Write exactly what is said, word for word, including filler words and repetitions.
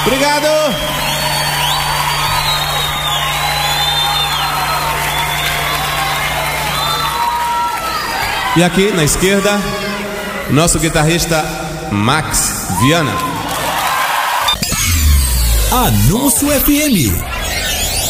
Obrigado! E aqui na esquerda, nosso guitarrista Max Viana. Anúncio F M.